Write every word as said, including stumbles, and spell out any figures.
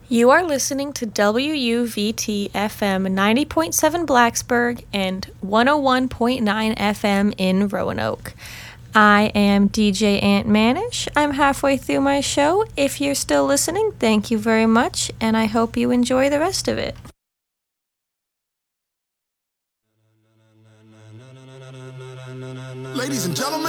You are listening to W U V T F M ninety point seven Blacksburg and one oh one point nine F M in Roanoke. I am D J Ant Manish. I'm halfway through my show. If you're still listening, thank you very much, and I hope you enjoy the rest of it. Ladies and gentlemen.